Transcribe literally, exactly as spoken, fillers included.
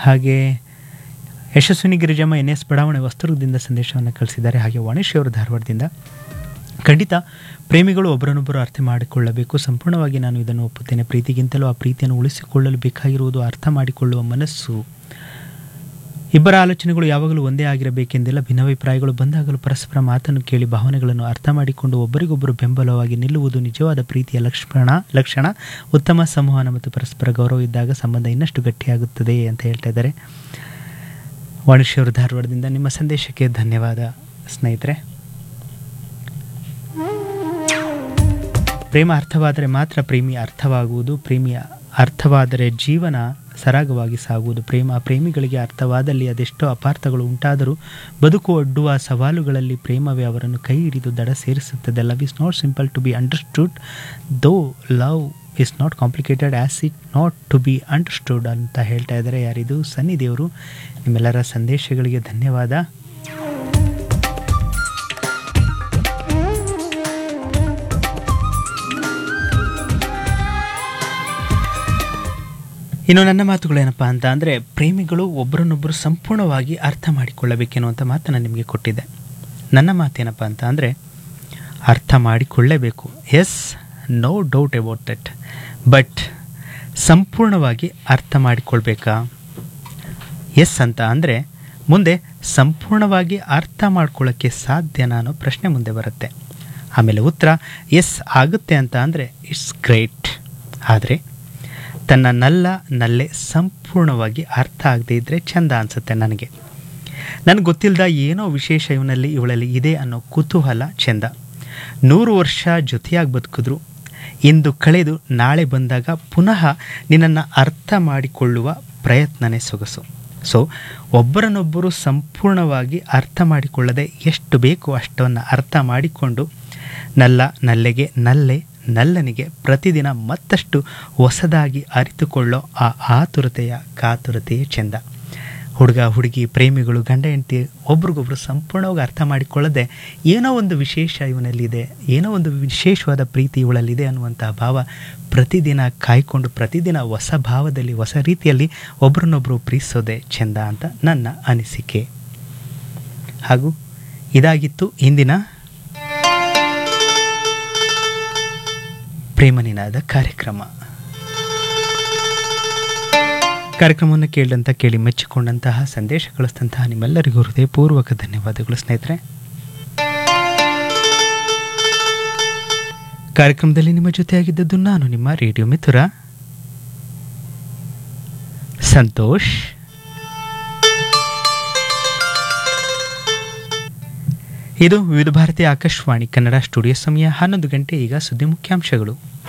ಹಾಗೆ Yashasvini Girijamma N S ಬಡಾವಣೆ ವಸ್ತುರ್ಗದಿಂದ ಸಂದೇಶವನ್ನು ಕಳಿಸಿದ್ದಾರೆ. ಹಾಗೆ ವಾಣಿಶ್ರೀ ಅವರು ಧಾರವಾಡದಿಂದ ಖಂಡಿತ ಪ್ರೇಮಿಗಳು ಒಬ್ಬರನ್ನೊಬ್ಬರು ಅರ್ಥ ಮಾಡಿಕೊಳ್ಳಬೇಕು. ಸಂಪೂರ್ಣವಾಗಿ ನಾನು ಇದನ್ನು ಒಪ್ಪುತ್ತೇನೆ. ಪ್ರೀತಿಗಿಂತಲೂ ಆ ಪ್ರೀತಿಯನ್ನು ಉಳಿಸಿಕೊಳ್ಳಲು ಬೇಕಾಗಿರುವುದು ಅರ್ಥ ಮಾಡಿಕೊಳ್ಳುವ ಮನಸ್ಸು. ಇಬ್ಬರ ಆಲೋಚನೆಗಳು ಯಾವಾಗಲೂ ಒಂದೇ ಆಗಿರಬೇಕೆಂದಿಲ್ಲ. ಭಿನ್ನಾಭಿಪ್ರಾಯಗಳು ಬಂದಾಗಲೂ ಪರಸ್ಪರ ಮಾತನ್ನು ಕೇಳಿ ಭಾವನೆಗಳನ್ನು ಅರ್ಥ ಮಾಡಿಕೊಂಡು ಒಬ್ಬರಿಗೊಬ್ಬರು ಬೆಂಬಲವಾಗಿ ನಿಲ್ಲುವುದು ನಿಜವಾದ ಪ್ರೀತಿಯ ಲಕ್ಷಣ ಲಕ್ಷಣ ಉತ್ತಮ ಸಂವಹನ ಮತ್ತು ಪರಸ್ಪರ ಗೌರವ ಇದ್ದಾಗ ಸಂಬಂಧ ಇನ್ನಷ್ಟು ಗಟ್ಟಿಯಾಗುತ್ತದೆ ಅಂತ ಹೇಳ್ತಾ ಇದ್ದಾರೆ. ವಾಣಿಶ್ರೀ ಅವರು ಧಾರವಾಡದಿಂದ ನಿಮ್ಮ ಸಂದೇಶಕ್ಕೆ ಧನ್ಯವಾದ ಸ್ನೇಹಿತರೆ. ಪ್ರೇಮ ಅರ್ಥವಾದರೆ ಮಾತ್ರ ಪ್ರೇಮಿ ಅರ್ಥವಾಗುವುದು. ಪ್ರೇಮಿಯ ಅರ್ಥವಾದರೆ ಜೀವನ ಸರಾಗವಾಗಿ ಸಾಗುವುದು. ಪ್ರೇಮ ಪ್ರೇಮಿಗಳಿಗೆ ಅರ್ಥವಾದಲ್ಲಿ ಅದೆಷ್ಟೋ ಅಪಾರ್ಥಗಳು ಉಂಟಾದರೂ ಬದುಕು ಒಡ್ಡುವ ಸವಾಲುಗಳಲ್ಲಿ ಪ್ರೇಮವೇ ಅವರನ್ನು ಕೈ ಹಿಡಿದು ದಡ ಸೇರಿಸುತ್ತದೆ. Love is not simple to be understood, ದೋ love is not complicated as it not to be understood ಅಂತ ಹೇಳ್ತಾ ಇದ್ದಾರೆ. ಯಾರಿದು? ಸನ್ನಿ ದೇವರು. ನಿಮ್ಮೆಲ್ಲರ ಸಂದೇಶಗಳಿಗೆ ಧನ್ಯವಾದ. ಇನ್ನು ನನ್ನ ಮಾತುಗಳೇನಪ್ಪ ಅಂತ ಅಂದರೆ, ಪ್ರೇಮಿಗಳು ಒಬ್ಬರನ್ನೊಬ್ಬರು ಸಂಪೂರ್ಣವಾಗಿ ಅರ್ಥ ಮಾಡಿಕೊಳ್ಳಬೇಕೆನ್ನುವಂಥ ಮಾತನ್ನು ನಿಮಗೆ ಕೊಟ್ಟಿದ್ದೆ. ನನ್ನ ಮಾತೇನಪ್ಪ ಅಂತ ಅಂದರೆ, ಅರ್ಥ ಮಾಡಿಕೊಳ್ಳೇಬೇಕು. S, no doubt about that. But ಸಂಪೂರ್ಣವಾಗಿ ಅರ್ಥ ಮಾಡಿಕೊಳ್ಬೇಕಾ? ಎಸ್ ಅಂತ ಅಂದರೆ ಮುಂದೆ ಸಂಪೂರ್ಣವಾಗಿ ಅರ್ಥ ಮಾಡ್ಕೊಳ್ಳೋಕ್ಕೆ ಸಾಧ್ಯನಾ ಅನ್ನೋ ಪ್ರಶ್ನೆ ಮುಂದೆ ಬರುತ್ತೆ. ಆಮೇಲೆ ಉತ್ತರ ಎಸ್ ಆಗುತ್ತೆ ಅಂತ ಅಂದರೆ ಇಟ್ಸ್ ಗ್ರೇಟ್. ಆದರೆ ತನ್ನ ನಲ್ಲ ನಲ್ಲೆ ಸಂಪೂರ್ಣವಾಗಿ ಅರ್ಥ ಆಗದೇ ಇದ್ದರೆ ಚೆಂದ ಅನಿಸುತ್ತೆ ನನಗೆ. ನನಗೆ ಗೊತ್ತಿಲ್ಲದ ಏನೋ ವಿಶೇಷ ಇವನಲ್ಲಿ ಇವಳಲ್ಲಿ ಇದೆ ಅನ್ನೋ ಕುತೂಹಲ ಚೆಂದ. ನೂರು ವರ್ಷ ಜೊತೆಯಾಗಿ ಬದುಕಿದ್ರು ಇಂದು ಕಳೆದು ನಾಳೆ ಬಂದಾಗ ಪುನಃ ನಿನ್ನನ್ನು ಅರ್ಥ ಮಾಡಿಕೊಳ್ಳುವ ಪ್ರಯತ್ನನೇ ಸೊಗಸು. ಸೊ ಒಬ್ಬರನ್ನೊಬ್ಬರು ಸಂಪೂರ್ಣವಾಗಿ ಅರ್ಥ ಮಾಡಿಕೊಳ್ಳದೆ ಎಷ್ಟು ಬೇಕು ಅಷ್ಟನ್ನು ಅರ್ಥ ಮಾಡಿಕೊಂಡು ನಲ್ಲ ನಲ್ಲೆಗೆ ನಲ್ಲೆ ನಲ್ಲನಿಗೆ ಪ್ರತಿದಿನ ಮತ್ತಷ್ಟು ಹೊಸದಾಗಿ ಅರಿತುಕೊಳ್ಳೋ ಆ ಆತುರತೆಯ ಕಾತುರತೆಯೇ ಚೆಂದ. ಹುಡುಗ ಹುಡುಗಿ ಪ್ರೇಮಿಗಳು ಗಂಡ ಹೆಂಡತಿ ಒಬ್ರಿಗೊಬ್ರು ಸಂಪೂರ್ಣವಾಗಿ ಅರ್ಥ ಮಾಡಿಕೊಳ್ಳದೆ ಏನೋ ಒಂದು ವಿಶೇಷ ಇವನಲ್ಲಿದೆ, ಏನೋ ಒಂದು ವಿಶೇಷವಾದ ಪ್ರೀತಿ ಇವಳಲ್ಲಿದೆ ಅನ್ನುವಂಥ ಭಾವ ಪ್ರತಿದಿನ ಕಾಯ್ಕೊಂಡು ಪ್ರತಿದಿನ ಹೊಸ ಭಾವದಲ್ಲಿ ಹೊಸ ರೀತಿಯಲ್ಲಿ ಒಬ್ರನ್ನೊಬ್ಬರು ಪ್ರೀತಿಸೋದೆ ಚೆಂದ ಅಂತ ನನ್ನ ಅನಿಸಿಕೆ. ಹಾಗೂ ಇದಾಗಿತ್ತು ಇಂದಿನ ಪ್ರೇಮನಿನಾದ ಕಾರ್ಯಕ್ರಮ. ಕಾರ್ಯಕ್ರಮವನ್ನು ಕೇಳಿದಂಥ ಕೇಳಿ ಮೆಚ್ಚಿಕೊಂಡಂತಹ ಸಂದೇಶ ಕಳಿಸಿದಂತಹ ನಿಮ್ಮೆಲ್ಲರಿಗೂ ಹೃದಯಪೂರ್ವಕ ಧನ್ಯವಾದಗಳು ಸ್ನೇಹಿತರೆ. ಕಾರ್ಯಕ್ರಮದಲ್ಲಿ ನಿಮ್ಮ ಜೊತೆಯಾಗಿದ್ದದ್ದು ನಾನು ನಿಮ್ಮ ರೇಡಿಯೋ ಮಿತ್ರ ಸಂತೋಷ್. ಇದು ವಿವಿಧ ಭಾರತಿ ಆಕಾಶವಾಣಿ ಕನ್ನಡ ಸ್ಟುಡಿಯೋ ಸಮಯ ಹನ್ನೊಂದು ಗಂಟೆ. ಈಗ ಸುದ್ದಿ ಮುಖ್ಯಾಂಶಗಳು.